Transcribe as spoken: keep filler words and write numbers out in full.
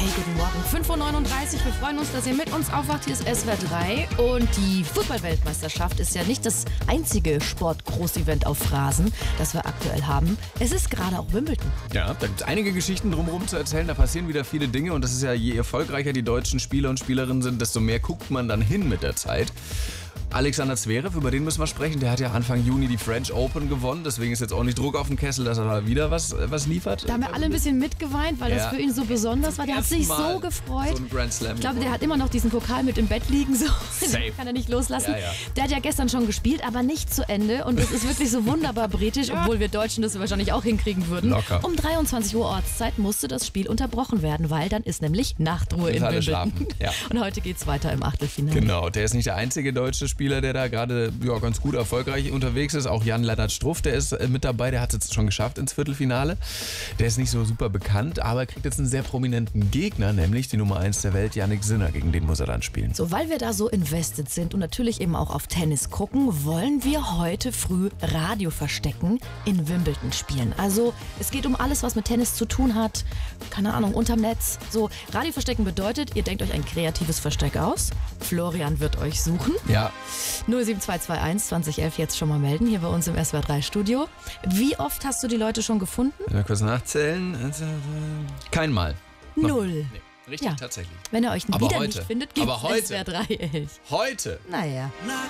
Hey, guten Morgen. fünf Uhr neununddreißig. Wir freuen uns, dass ihr mit uns aufwacht. Hier ist S W R drei. Und die Fußball-Weltmeisterschaft ist ja nicht das einzige Sport-Großevent auf Rasen, das wir aktuell haben. Es ist gerade auch Wimbledon. Ja, da gibt es einige Geschichten drumherum zu erzählen. Da passieren wieder viele Dinge. Und das ist ja, je erfolgreicher die deutschen Spieler und Spielerinnen sind, desto mehr guckt man dann hin mit der Zeit. Alexander Zverev, über den müssen wir sprechen. Der hat ja Anfang Juni die French Open gewonnen. Deswegen ist jetzt auch nicht Druck auf den Kessel, dass er da wieder was, was liefert. Da haben wir alle ein bisschen mitgeweint, weil Ja. das für ihn so besonders war. Der hat sich Mal so gefreut. So ein Grand Slam Ich glaube, der gewonnen. hat immer noch diesen Pokal mit im Bett liegen. So. Safe. Den kann er nicht loslassen. Ja, ja. Der hat ja gestern schon gespielt, aber nicht zu Ende. Und es ist wirklich so wunderbar britisch, obwohl wir Deutschen das wahrscheinlich auch hinkriegen würden. Locker. Um dreiundzwanzig Uhr Ortszeit musste das Spiel unterbrochen werden, weil dann ist nämlich Nachtruhe in alle Wimbledon. schlafen. Ja. Und heute geht's weiter im Achtelfinale. Genau, der ist nicht der einzige deutsche Spieler, der da gerade ja, ganz gut erfolgreich unterwegs ist. Auch Jan-Lennart Struff, der ist äh, mit dabei, der hat es jetzt schon geschafft ins Viertelfinale. Der ist nicht so super bekannt, aber kriegt jetzt einen sehr prominenten Gegner, nämlich die Nummer eins der Welt, Jannik Sinner. Gegen den muss er dann spielen. So, weil wir da so invested sind und natürlich eben auch auf Tennis gucken, wollen wir heute früh Radio verstecken in Wimbledon spielen. Also es geht um alles, was mit Tennis zu tun hat. Keine Ahnung, unterm Netz. So, Radio verstecken bedeutet, ihr denkt euch ein kreatives Versteck aus. Florian wird euch suchen. Ja, null sieben zwei zwei eins zwanzig elf jetzt schon mal melden, hier bei uns im S W R drei Studio. Wie oft hast du die Leute schon gefunden? mal kurz nachzählen. Kein Mal. Null. Nee, richtig, Ja. tatsächlich. Wenn ihr euch Aber wieder heute. nicht findet, gibt Aber es heute. S W R drei Elch. Heute. Naja.